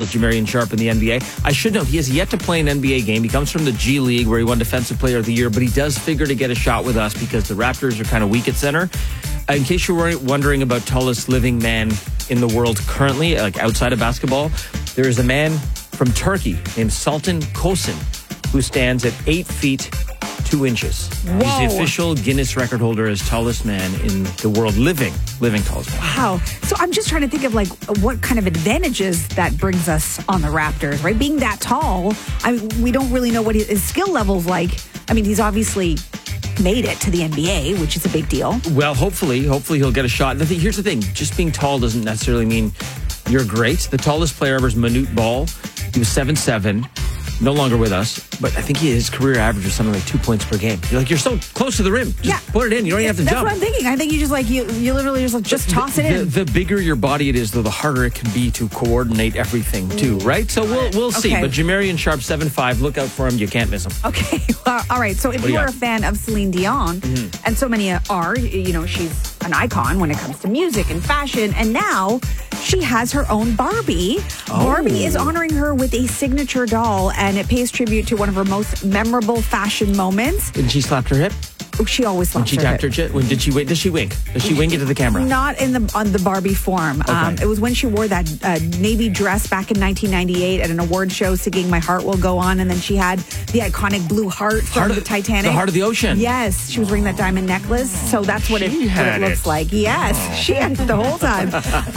with Jamarian Sharp in the NBA. I should note, he has yet to play an NBA game. He comes from the G League, where he won Defensive Player of the Year, but he does figure to get a shot with us because the Raptors are kind of weak at center. In case you're wondering about tallest living man in the world currently, like outside of basketball, there is a man from Turkey named Sultan Kosin, who stands at 8 feet 2 inches. Whoa. He's the official Guinness record holder as tallest man in the world, living tallest man. Wow. So I'm just trying to think of like what kind of advantages that brings us on the Raptors, right? Being that tall, I mean, we don't really know what his skill level's like. I mean, he's obviously made it to the NBA, which is a big deal. Well, hopefully he'll get a shot. Here's the thing, just being tall doesn't necessarily mean you're great. The tallest player ever is Manute Ball. He was 7'7", no longer with us, but I think his career average was something like 2 points per game. You're so close to the rim. Just put it in. You don't even have to jump. That's what I'm thinking. I think you just you literally just toss it in. The bigger your body it is, though, the harder it can be to coordinate everything too, right? So we'll see. But Jamarian Sharp, 7'5", look out for him. You can't miss him. Okay. Well, all right. So if you are a fan of Celine Dion, and so many are, she's an icon when it comes to music and fashion, and now she has her own Barbie. Oh. Barbie is honoring her with a signature doll, and it pays tribute to one of her most memorable fashion moments. Didn't she slap her hip? She always slaps her hip. Did she wink? Does she wink? Does she wink into the camera? Not on the Barbie form. Okay. It was when she wore that navy dress back in 1998 at an award show singing "My Heart Will Go On," and then she had the iconic blue heart from the Titanic. The heart of the ocean. Yes, she was wearing that diamond necklace, so that's what it looks like. Yes, she had it the whole time.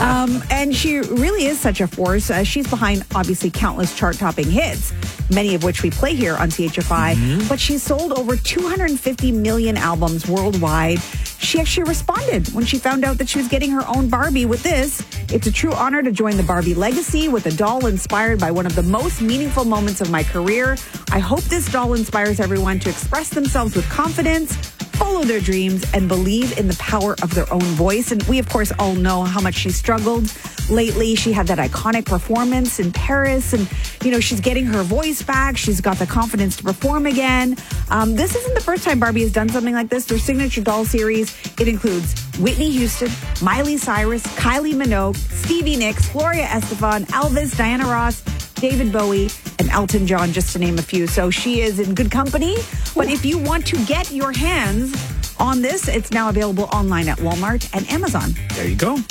And she really is such a force. She's behind, obviously, countless chart-topping hits, many of which we play here on CHFI, but she's sold over 250 million albums worldwide. She actually responded when she found out that she was getting her own Barbie with this. It's a true honor to join the Barbie legacy with a doll inspired by one of the most meaningful moments of my career. I hope this doll inspires everyone to express themselves with confidence, follow their dreams, and believe in the power of their own voice. And we, of course, all know how much she struggled lately. She had that iconic performance in Paris, and, she's getting her voice back. She's got the confidence to perform again. This isn't the first time Barbie has done something like this. Their signature doll series, it includes Whitney Houston, Miley Cyrus, Kylie Minogue, Stevie Nicks, Gloria Estefan, Elvis, Diana Ross, David Bowie, and Elton John, just to name a few. So she is in good company. But if you want to get your hands on this, it's now available online at Walmart and Amazon. There you go.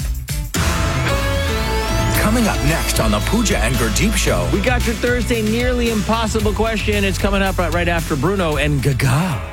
Coming up next on the Pooja and Gurdeep Show. We got your Thursday nearly impossible question. It's coming up right after Bruno and Gaga.